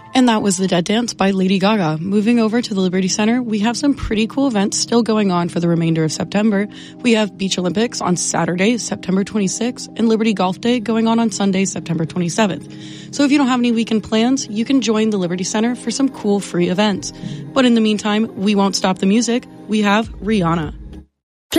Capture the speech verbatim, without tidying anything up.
And that was The Dead Dance by Lady Gaga. Moving over to the Liberty Center, we have some pretty cool events still going on for the remainder of September. We have Beach Olympics on Saturday, September twenty-sixth, and Liberty Golf Day going on on Sunday, September twenty-seventh. So if you don't have any weekend plans, you can join the Liberty Center for some cool free events. But in the meantime, we won't stop the music. We have Rihanna.